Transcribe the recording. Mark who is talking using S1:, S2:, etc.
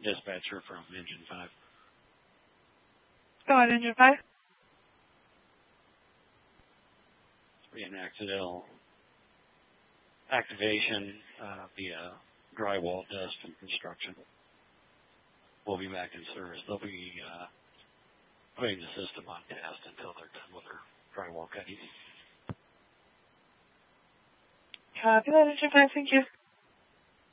S1: Dispatcher from Engine 5.
S2: Go on, Engine 5.
S1: An accidental activation via drywall dust and construction. We'll be back in service. They'll be putting the system on test until they're done with their drywall cutting.
S2: Copy that, Engine 5. Thank you.